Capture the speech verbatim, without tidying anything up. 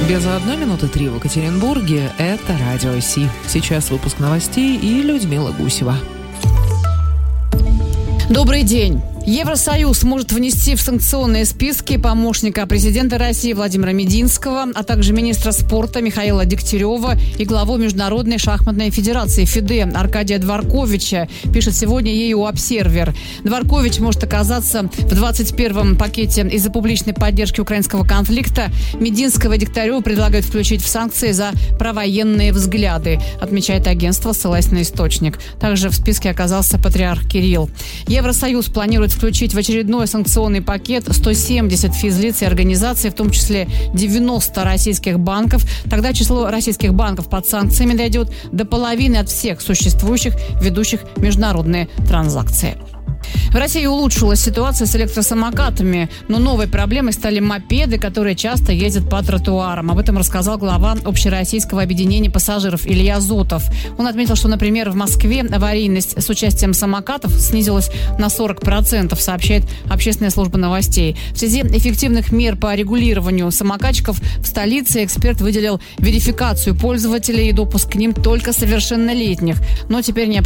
Без одной минуты три в Екатеринбурге. Это Радио Си. Сейчас выпуск новостей и Людмила Гусева. Добрый день. Евросоюз может внести в санкционные списки помощника президента России Владимира Мединского, а также министра спорта Михаила Дегтярева и главу Международной шахматной федерации ФИДЕ Аркадия Дворковича, пишет сегодня и ю Обсервер. Дворкович может оказаться в двадцать первом пакете из-за публичной поддержки украинского конфликта. Мединского и Дегтярева предлагают включить в санкции за провоенные взгляды, отмечает агентство, ссылаясь на источник. Также в списке оказался патриарх Кирилл. Евросоюз планирует включить в очередной санкционный пакет сто семьдесят физлиц и организаций, в том числе девяносто российских банков. Тогда число российских банков под санкциями дойдет до половины от всех существующих, ведущих международные транзакции. В России улучшилась ситуация с электросамокатами, но новой проблемой стали мопеды, которые часто ездят по тротуарам. Об этом рассказал глава Общероссийского объединения пассажиров Илья Зотов. Он отметил, что, например, в Москве аварийность с участием самокатов снизилась на сорок процентов, сообщает Общественная служба новостей. В связи эффективных мер по регулированию самокатчиков в столице эксперт выделил верификацию пользователей и допуск к ним только совершеннолетних. Но теперь необходимо